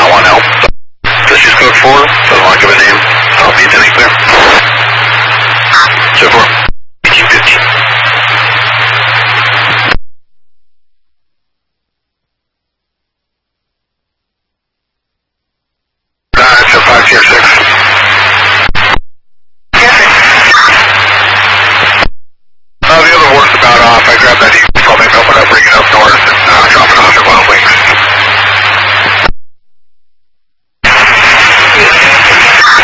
I want help. This is code 4. Doesn't want to give a name. Help me to be clear. 2-4.